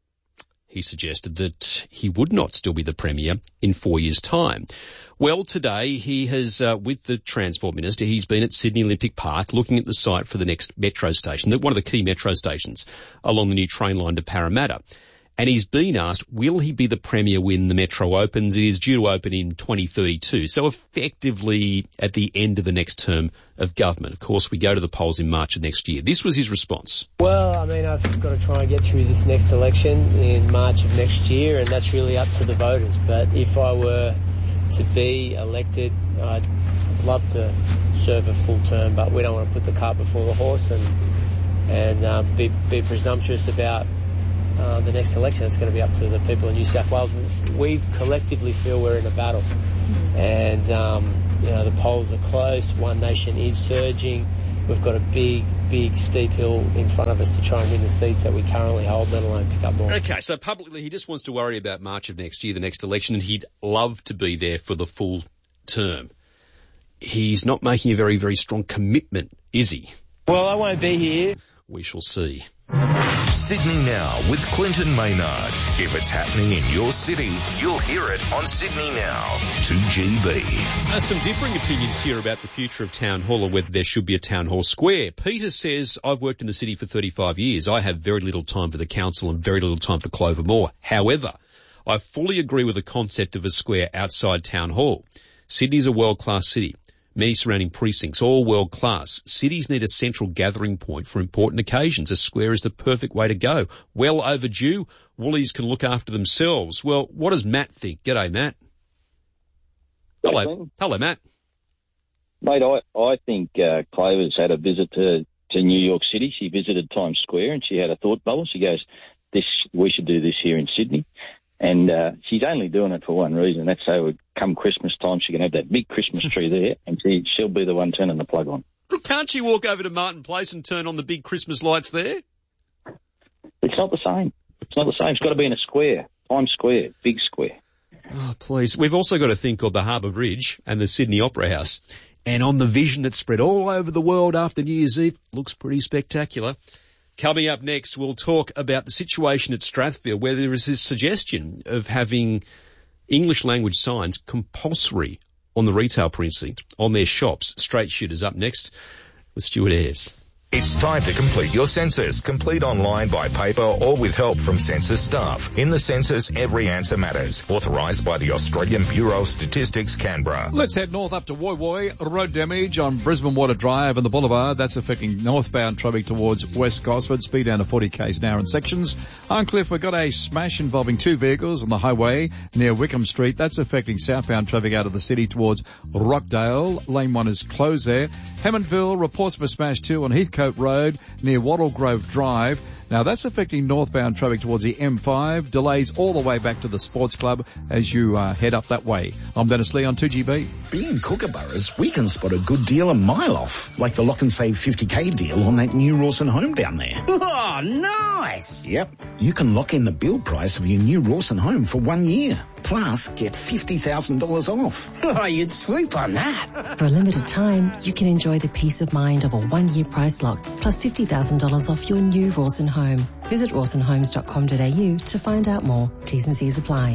He suggested that he would not still be the Premier in 4 years' time. Well, today he has, with the Transport Minister, he's been at Sydney Olympic Park looking at the site for the next metro station, one of the key metro stations along the new train line to Parramatta. And he's been asked, will he be the Premier when the Metro opens? It is due to open in 2032, so effectively at the end of the next term of government. Of course, we go to the polls in March of next year. This was his response. Well, I mean, I've got to try and get through this next election in March of next year, and that's really up to the voters. But if I were to be elected, I'd love to serve a full term, but we don't want to put the cart before the horse and be presumptuous about the next election. It's going to be up to the people in New South Wales. We collectively feel we're in a battle, and the polls are close. One Nation is surging. We've got a big steep hill in front of us to try and win the seats that we currently hold, let alone pick up more. Okay, so publicly he just wants to worry about March of next year, the next election, and he'd love to be there for the full term. He's not making a very, very strong commitment, is he? Well, I won't be here. We shall see. Sydney Now with Clinton Maynard. If it's happening in your city, you'll hear it on Sydney Now. 2GB. Some differing opinions here about the future of Town Hall or whether there should be a Town Hall Square. Peter says, I've worked in the city for 35 years. I have very little time for the council and very little time for Clover Moore. However, I fully agree with the concept of a square outside Town Hall. Sydney's a world-class city. Many surrounding precincts, all world-class. Cities need a central gathering point for important occasions. A square is the perfect way to go. Well overdue. Woolies can look after themselves. Well, what does Matt think? G'day, Matt. Hello. Hello, Matt. Mate, I think Clover's had a visit to New York City. She visited Times Square and she had a thought bubble. She goes, we should do this here in Sydney. And she's only doing it for one reason. That's so come Christmas time, she can have that big Christmas tree there, and she'll be the one turning the plug on. Can't she walk over to Martin Place and turn on the big Christmas lights there? It's not the same. It's not the same. It's got to be in a square, Times Square, big square. Oh, please. We've also got to think of the Harbour Bridge and the Sydney Opera House. And on the vision that's spread all over the world after New Year's Eve, looks pretty spectacular. Coming up next, we'll talk about the situation at Strathfield, where there is this suggestion of having English language signs compulsory on the retail precinct, on their shops. Straight Shooters up next with Stuart Ayres. It's time to complete your census. Complete online, by paper, or with help from census staff. In the census, every answer matters. Authorised by the Australian Bureau of Statistics, Canberra. Let's head north up to Woy Woy. Road damage on Brisbane Water Drive and the Boulevard. That's affecting northbound traffic towards West Gosford. Speed down to 40 k's an hour in sections. Arncliffe, we've got a smash involving two vehicles on the highway near Wickham Street. That's affecting southbound traffic out of the city towards Rockdale. Lane 1 is closed there. Hammondville, reports of a smash 2 on Heathcote Road near Wattle Grove Drive. Now that's affecting northbound traffic towards the M5. Delays all the way back to the Sports Club as you head up that way. I'm Dennis Lee on 2GB. Being Kookaburras, we can spot a good deal a mile off, like the Lock and Save 50k deal on that new Rawson home down there. Oh, nice! Yep. You can lock in the build price of your new Rawson home for 1 year. Plus, get $50,000 off. Oh, you'd swoop on that. For a limited time, you can enjoy the peace of mind of a 1 year price lock, plus $50,000 off your new Rawson home. Visit rawsonhomes.com.au to find out more. T's and C's apply.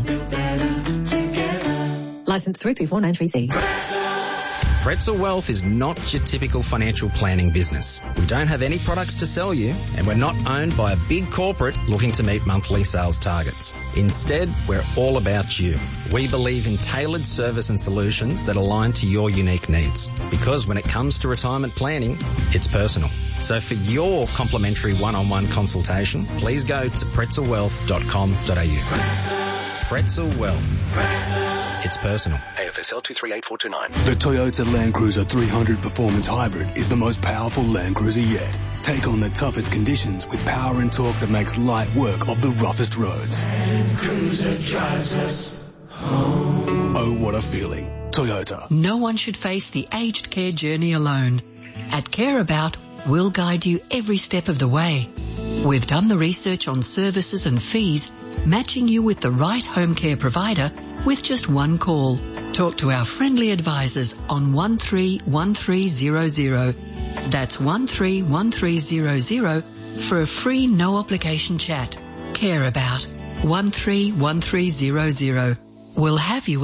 Licence 334936. Pretzel Wealth is not your typical financial planning business. We don't have any products to sell you, and we're not owned by a big corporate looking to meet monthly sales targets. Instead, we're all about you. We believe in tailored service and solutions that align to your unique needs. Because when it comes to retirement planning, it's personal. So for your complimentary one-on-one consultation, please go to pretzelwealth.com.au. Pretzel Wealth. It's personal. AFSL 238429. The Toyota Land Cruiser 300 Performance Hybrid is the most powerful Land Cruiser yet. Take on the toughest conditions with power and torque that makes light work of the roughest roads. Land Cruiser drives us home. Oh, what a feeling. Toyota. No one should face the aged care journey alone. At Care About, we'll guide you every step of the way. We've done the research on services and fees, matching you with the right home care provider with just one call. Talk to our friendly advisors on 131300. That's 131300 for a free no obligation chat. Care About 131300. We'll have you at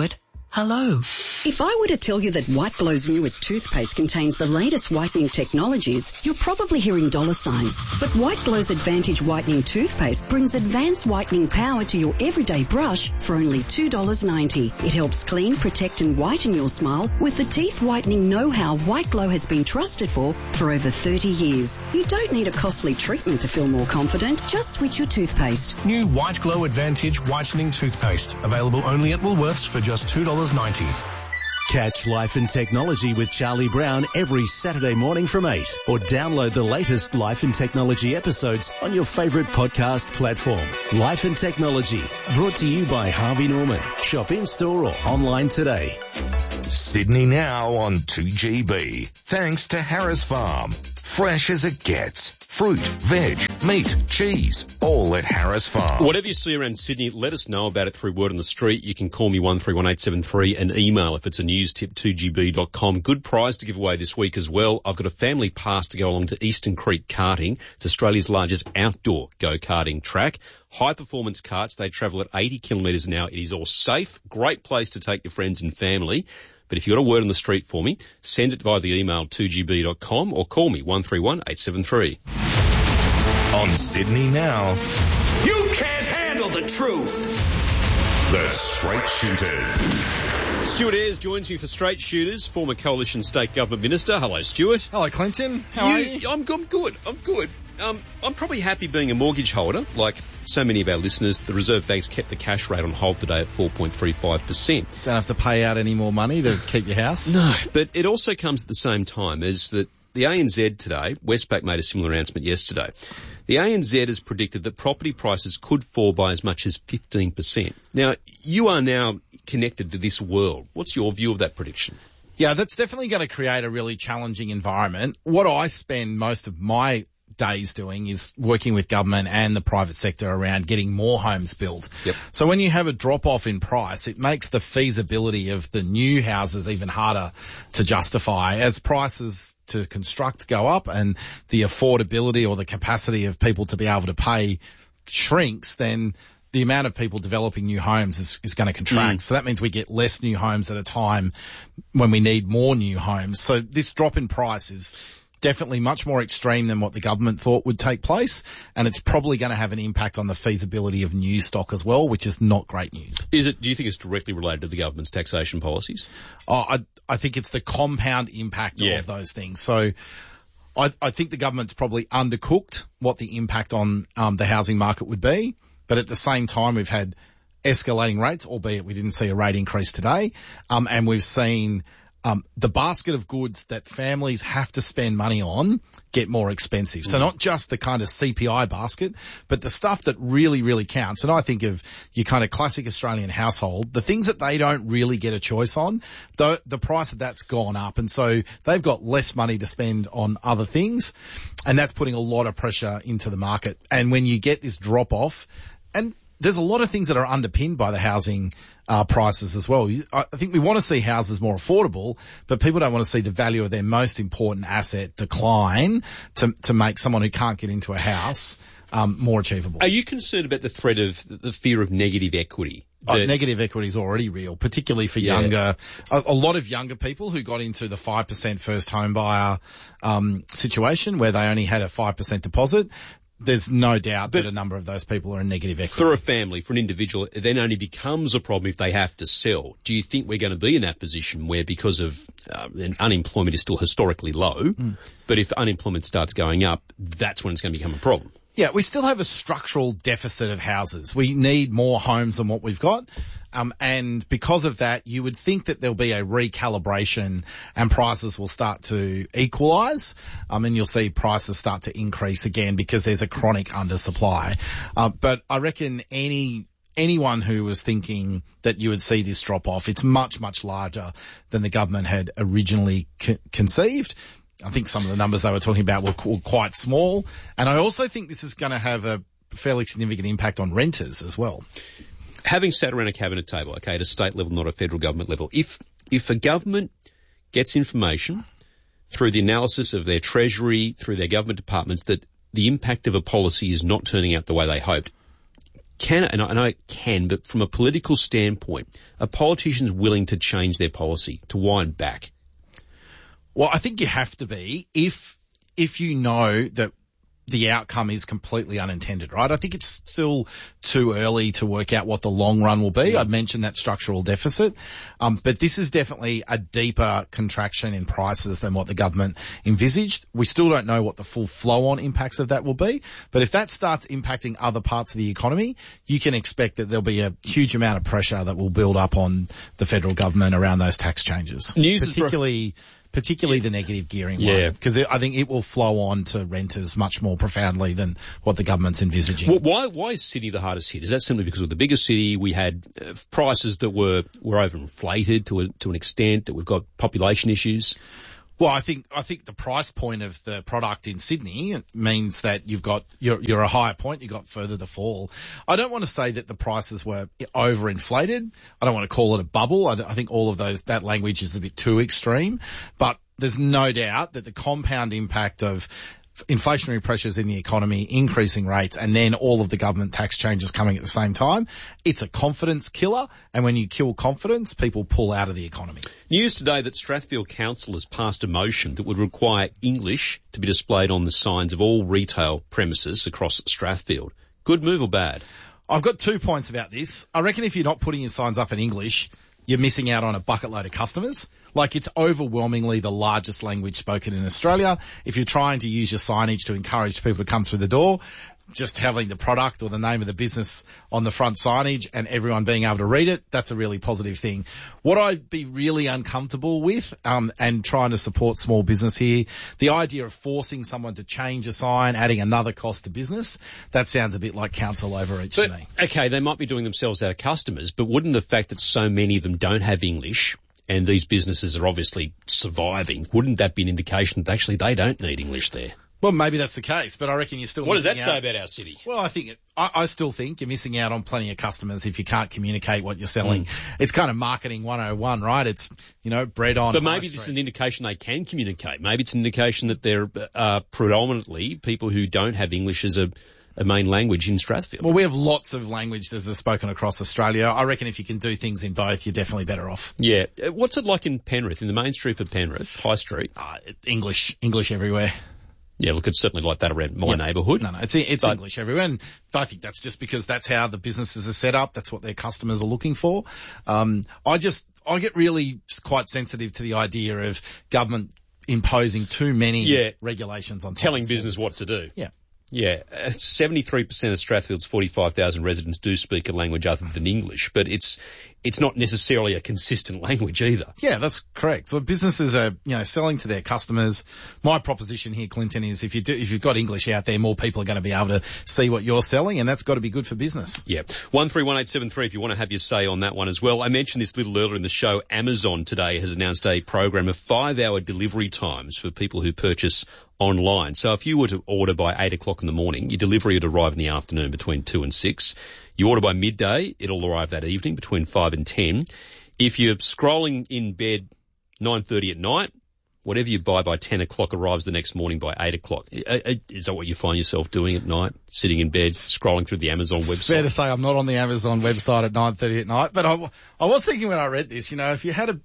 Hello. If I were to tell you that White Glow's newest toothpaste contains the latest whitening technologies, you're probably hearing dollar signs. But White Glow's Advantage Whitening Toothpaste brings advanced whitening power to your everyday brush for only $2.90. It helps clean, protect and whiten your smile with the teeth whitening know-how White Glow has been trusted for over 30 years. You don't need a costly treatment to feel more confident. Just switch your toothpaste. New White Glow Advantage Whitening Toothpaste. Available only at Woolworths for just $2.90. Catch Life and Technology with Charlie Brown every Saturday morning from 8, or download the latest Life and Technology episodes on your favourite podcast platform. Life and Technology, brought to you by Harvey Norman. Shop in-store or online today. Sydney Now on 2GB. Thanks to Harris Farm. Fresh as it gets. Fruit, veg, meat, cheese, all at Harris Farm. Whatever you see around Sydney, let us know about it through Word on the Street. You can call me 131873 and email if it's a news tip, 2gb.com. Good prize to give away this week as well. I've got a family pass to go along to Eastern Creek Karting. It's Australia's largest outdoor go-karting track. High-performance karts, they travel at 80 kilometres an hour. It is all safe. Great place to take your friends and family. But if you've got a word on the street for me, send it via the email 2gb.com or call me 131873. On Sydney Now. You can't handle the truth. The Straight Shooters. Stuart Ayres joins me for Straight Shooters, former Coalition State Government Minister. Hello, Stuart. Hello, Clinton. How are you? I'm good. I'm probably happy being a mortgage holder. Like so many of our listeners, the Reserve Bank's kept the cash rate on hold today at 4.35%. Don't have to pay out any more money to keep your house? No, but it also comes at the same time as that the ANZ today, Westpac made a similar announcement yesterday. The ANZ has predicted that property prices could fall by as much as 15%. Now, you are now connected to this world. What's your view of that prediction? Yeah, that's definitely going to create a really challenging environment. What I spend most of my days doing is working with government and the private sector around getting more homes built. Yep. So when you have a drop off in price, it makes the feasibility of the new houses even harder to justify as prices to construct go up and the affordability or the capacity of people to be able to pay shrinks, then the amount of people developing new homes is going to contract. So that means we get less new homes at a time when we need more new homes. So this drop in price is definitely much more extreme than what the government thought would take place, and it's probably going to have an impact on the feasibility of new stock as well, which is not great news. Do you think it's directly related to the government's taxation policies? I think it's the compound impact of those things. So I think the government's probably undercooked what the impact on the housing market would be, but at the same time we've had escalating rates, albeit we didn't see a rate increase today, and we've seen the basket of goods that families have to spend money on get more expensive. So not just the kind of CPI basket, but the stuff that really, really counts. And I think of your kind of classic Australian household, the things that they don't really get a choice on, the price of that's gone up. And so they've got less money to spend on other things. And that's putting a lot of pressure into the market. And when you get this drop off, and there's a lot of things that are underpinned by the housing prices as well. I think we want to see houses more affordable, but people don't want to see the value of their most important asset decline to make someone who can't get into a house more achievable. Are you concerned about the threat of the fear of negative equity? Negative equity is already real, particularly for younger, a lot of younger people who got into the 5% first home buyer situation where they only had a 5% deposit. There's no doubt that a number of those people are in negative equity. For a family, for an individual, it then only becomes a problem if they have to sell. Do you think we're going to be in that position where because of unemployment is still historically low, but if unemployment starts going up, that's when it's going to become a problem? Yeah, we still have a structural deficit of houses. We need more homes than what we've got. And because of that, you would think that there'll be a recalibration and prices will start to equalise. And you'll see prices start to increase again because there's a chronic undersupply. But I reckon anyone who was thinking that you would see this drop off, it's much, much larger than the government had originally conceived. I think some of the numbers they were talking about were quite small. And I also think this is going to have a fairly significant impact on renters as well. Having sat around a cabinet table, okay, at a state level, not a federal government level, if a government gets information through the analysis of their treasury, through their government departments, that the impact of a policy is not turning out the way they hoped, and I know it can, but from a political standpoint, are politicians willing to change their policy, to wind back? Well, I think you have to be if you know that the outcome is completely unintended, right? I think it's still too early to work out what the long run will be. I've mentioned that structural deficit. But this is definitely a deeper contraction in prices than what the government envisaged. We still don't know what the full flow-on impacts of that will be. But if that starts impacting other parts of the economy, you can expect that there'll be a huge amount of pressure that will build up on the federal government around those tax changes. Particularly the negative gearing one, because I think it will flow on to renters much more profoundly than what the government's envisaging. Why is Sydney the hardest hit? Is that simply because we're the biggest city? We had prices that were overinflated to an extent, that we've got population issues? Well, I think the price point of the product in Sydney means that you're a higher point, you got further to fall. I don't want to say that the prices were overinflated. I don't want to call it a bubble. I think all of that language is a bit too extreme, but there's no doubt that the compound impact of inflationary pressures in the economy, increasing rates, and then all of the government tax changes coming at the same time, it's a confidence killer. And when you kill confidence, people pull out of the economy. News today that Strathfield Council has passed a motion that would require English to be displayed on the signs of all retail premises across Strathfield. Good move or bad? I've got 2 points about this. I reckon if you're not putting your signs up in English, you're missing out on a bucket load of customers. Like, it's overwhelmingly the largest language spoken in Australia. If you're trying to use your signage to encourage people to come through the door, just having the product or the name of the business on the front signage and everyone being able to read it, that's a really positive thing. What I'd be really uncomfortable with, and trying to support small business here, the idea of forcing someone to change a sign, adding another cost to business, that sounds a bit like council overreach to me. Okay, they might be doing themselves out of customers, but wouldn't the fact that so many of them don't have English and these businesses are obviously surviving, wouldn't that be an indication that actually they don't need English there? Well, maybe that's the case, but I reckon you're still What does missing that out. say about our city? Well, I still think you're missing out on plenty of customers if you can't communicate what you're selling. It's kind of marketing 101, right? It's, bread on. But maybe this is an indication they can communicate. Maybe it's an indication that they're predominantly people who don't have English as a main language in Strathfield. Well, we have lots of languages that are spoken across Australia. I reckon if you can do things in both, you're definitely better off. Yeah. What's it like in Penrith, in the main street of Penrith, High Street? English everywhere. Yeah, look, it's certainly like that around my neighbourhood. No, it's English everywhere. And I think that's just because that's how the businesses are set up. That's what their customers are looking for. I get really quite sensitive to the idea of government imposing too many regulations on telling business what to do. Yeah. Yeah, 73% of Strathfield's 45,000 residents do speak a language other than English, but it's not necessarily a consistent language either. Yeah, that's correct. So businesses are, selling to their customers. My proposition here, Clinton, is if you've got English out there, more people are going to be able to see what you're selling, and that's got to be good for business. Yeah. 131873 if you want to have your say on that one as well. I mentioned this a little earlier in the show. Amazon today has announced a program of 5-hour delivery times for people who purchase online. So if you were to order by 8 o'clock in the morning, your delivery would arrive in the afternoon between 2 and 6. You order by midday, it'll arrive that evening between 5 and 10. If you're scrolling in bed 9:30 at night, whatever you buy by 10 o'clock arrives the next morning by 8 o'clock. Is that what you find yourself doing at night? Sitting in bed, scrolling through the Amazon website? It's fair to say I'm not on the Amazon website at 9:30 at night, but I was thinking when I read this, if you had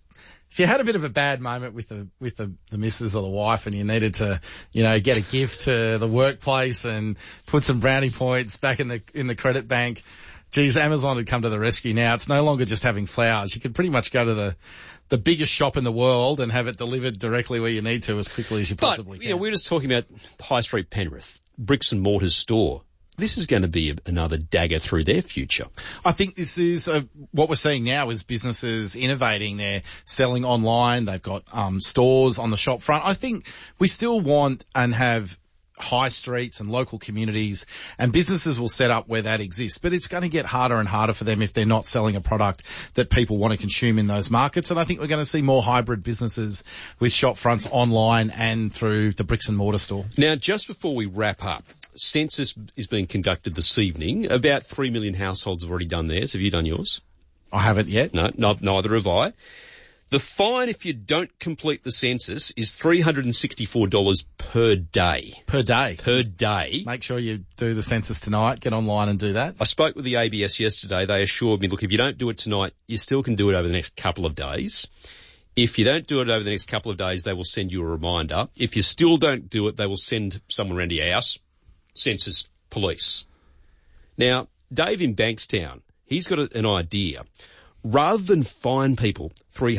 a bit of a bad moment with the missus or the wife and you needed to, get a gift to the workplace and put some brownie points back in the credit bank, geez, Amazon had come to the rescue now. It's no longer just having flowers. You can pretty much go to the biggest shop in the world and have it delivered directly where you need to as quickly as you possibly can. We're just talking about High Street Penrith, bricks and mortar store. This is going to be another dagger through their future. I think this is what we're seeing now is businesses innovating. They're selling online. They've got stores on the shop front. I think we still want and have high streets and local communities, and businesses will set up where that exists. But it's going to get harder and harder for them if they're not selling a product that people want to consume in those markets. And I think we're going to see more hybrid businesses with shop fronts online and through the bricks and mortar store. Now, just before we wrap up, census is being conducted this evening. About 3 million households have already done theirs. Have you done yours? I haven't yet. No, neither have I. The fine if you don't complete the census is $364 per day. Per day? Per day. Make sure you do the census tonight. Get online and do that. I spoke with the ABS yesterday. They assured me, look, if you don't do it tonight, you still can do it over the next couple of days. If you don't do it over the next couple of days, they will send you a reminder. If you still don't do it, they will send someone around to your house, census police. Now, Dave in Bankstown, he's got an idea. Rather than fine people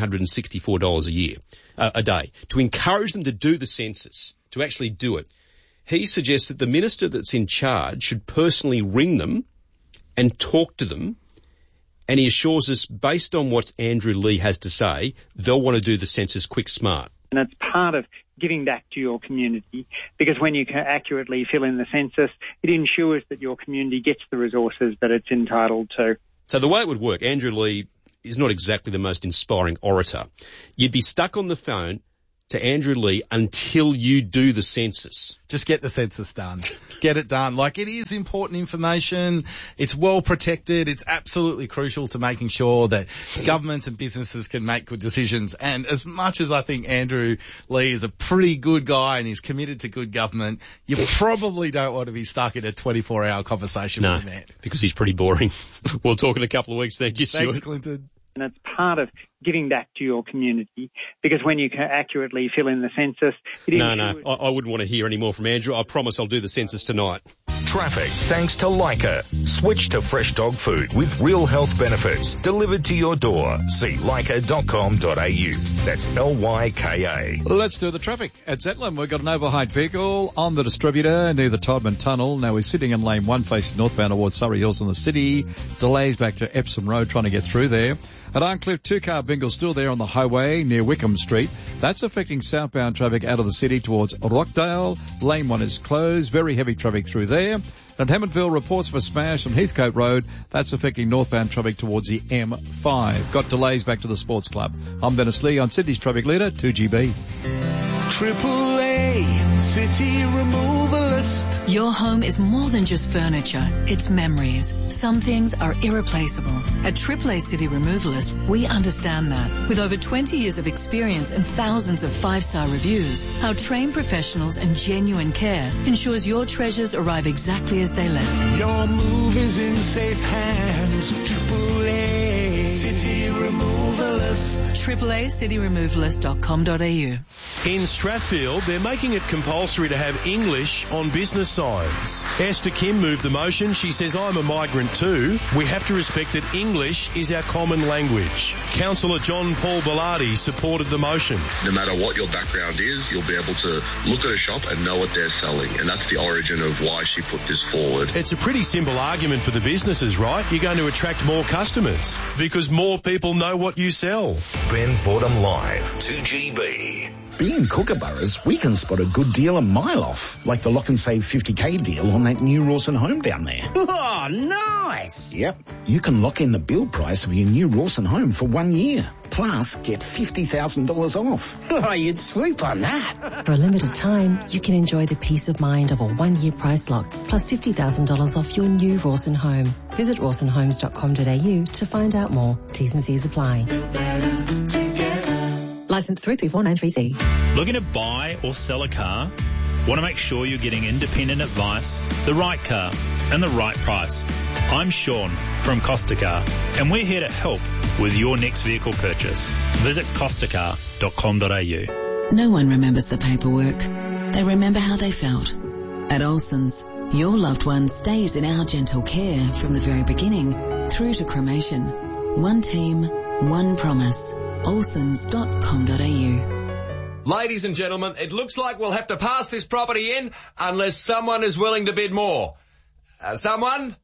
$364 a day, to encourage them to do the census, to actually do it, he suggests that the minister that's in charge should personally ring them and talk to them. And he assures us, based on what Andrew Leigh has to say, they'll want to do the census quick smart. And it's part of giving back to your community, because when you can accurately fill in the census, it ensures that your community gets the resources that it's entitled to. So the way it would work, Andrew Leigh is not exactly the most inspiring orator. You'd be stuck on the phone to Andrew Leigh until you do the census. Just get the census done. Get it done. Like, it is important information. It's well protected. It's absolutely crucial to making sure that governments and businesses can make good decisions. And as much as I think Andrew Leigh is a pretty good guy and he's committed to good government, you probably don't want to be stuck in a 24-hour conversation with him, man. Because he's pretty boring. We'll talk in a couple of weeks. Thank you, Stuart. Thanks, Clinton. And it's part of giving back to your community, because when you can accurately fill in the census... I wouldn't want to hear any more from Andrew. I promise I'll do the census tonight. Traffic thanks to Leica. Switch to fresh dog food with real health benefits delivered to your door. See leica.com.au. That's Lyka. Let's do the traffic. At Zetland, we've got an overheight vehicle on the distributor near the Todman Tunnel. Now we're sitting in lane 1 facing northbound towards Surrey Hills in the city. Delays back to Epsom Road trying to get through there. At Arncliffe, 2-car bingle still there on the highway near Wickham Street. That's affecting southbound traffic out of the city towards Rockdale. Lane 1 is closed. Very heavy traffic through there. At Hammondville, reports of a smash on Heathcote Road. That's affecting northbound traffic towards the M5. Got delays back to the Sports Club. I'm Dennis Lee on Sydney's Traffic Leader, 2GB. AAA City Removalist. Your home is more than just furniture, it's memories. Some things are irreplaceable. At AAA City Removalist, we understand that. With over 20 years of experience and thousands of 5-star reviews, our trained professionals and genuine care ensures your treasures arrive exactly as they left. Your move is in safe hands. AAA City Removalist. AAACityRemovalist.com.au. In Strathfield, they're making it compulsory to have English on business signs. Esther Kim moved the motion. She says, I'm a migrant too. We have to respect that English is our common language. Councillor John Paul Bellardi supported the motion. No matter what your background is, you'll be able to look at a shop and know what they're selling. And that's the origin of why she put this forward. It's a pretty simple argument for the businesses, right? You're going to attract more customers because more people know what you sell. Ben Fordham Live, 2GB. Being Kookaburras, we can spot a good deal a mile off, like the Lock and Save 50k deal on that new Rawson home down there. Oh, nice! Yep. You can lock in the build price of your new Rawson home for 1 year. Plus, get $50,000 off. Oh, you'd swoop on that. For a limited time, you can enjoy the peace of mind of a 1-year price lock, plus $50,000 off your new Rawson home. Visit rawsonhomes.com.au to find out more. T's and C's apply. License 33493C. Looking to buy or sell a car? Want to make sure you're getting independent advice, the right car, and the right price? I'm Sean from Costa Car, and we're here to help with your next vehicle purchase. Visit costacar.com.au. No one remembers the paperwork. They remember how they felt. At Olsen's, your loved one stays in our gentle care from the very beginning through to cremation. One team, one promise. Olsons.com.au. Ladies and gentlemen, it looks like we'll have to pass this property in unless someone is willing to bid more. Someone?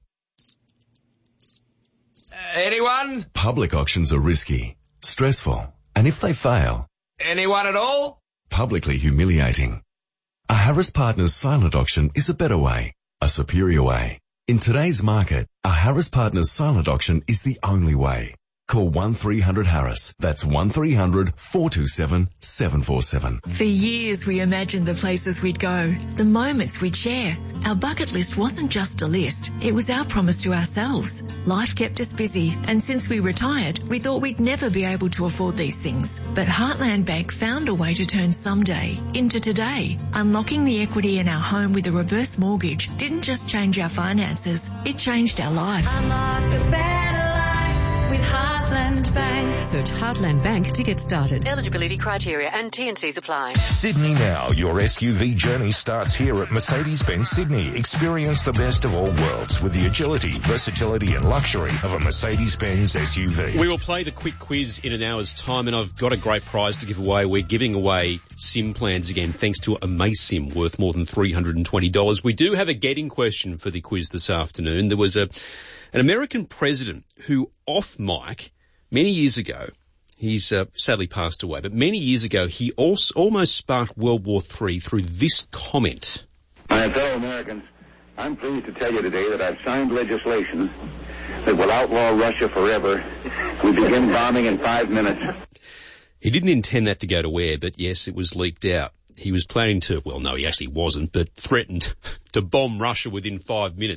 Anyone? Public auctions are risky, stressful, and if they fail... Anyone at all? Publicly humiliating. A Harris Partners silent auction is a better way, a superior way. In today's market, a Harris Partners silent auction is the only way. Call 1300-HARRIS. That's 1300-427-747. For years we imagined the places we'd go, the moments we'd share. Our bucket list wasn't just a list, it was our promise to ourselves. Life kept us busy, and since we retired, we thought we'd never be able to afford these things. But Heartland Bank found a way to turn someday into today. Unlocking the equity in our home with a reverse mortgage didn't just change our finances, it changed our life. Unlock a better life with Heartland Bank. Search Heartland Bank to get started. Eligibility criteria and T&Cs apply. Sydney Now. Your SUV journey starts here at Mercedes-Benz Sydney. Experience the best of all worlds with the agility, versatility and luxury of a Mercedes-Benz SUV. We will play the quick quiz in an hour's time, and I've got a great prize to give away. We're giving away SIM plans again, thanks to AmazeSIM, worth more than $320. We do have a getting question for the quiz this afternoon. There was an American president who, off mic, many years ago, he's sadly passed away, but many years ago, he almost sparked World War III through this comment. My fellow Americans, I'm pleased to tell you today that I've signed legislation that will outlaw Russia forever. We begin bombing in 5 minutes. He didn't intend that to go to air, but yes, it was leaked out. He was planning to, well, no, he actually wasn't, but threatened to bomb Russia within 5 minutes.